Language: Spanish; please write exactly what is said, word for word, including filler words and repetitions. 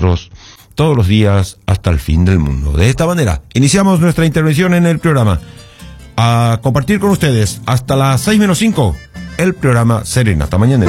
nosotros todos los días hasta el fin del mundo. De esta manera, iniciamos nuestra intervención en el programa. A compartir con ustedes hasta las seis menos cinco el programa Serenata Mañanera.